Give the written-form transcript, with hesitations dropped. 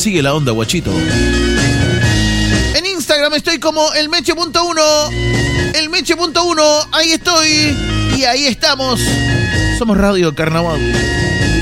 Sigue la onda, guachito. En Instagram estoy como elmeche.1. Elmeche.1, ahí estoy. Y ahí estamos. Somos Radio Carnaval.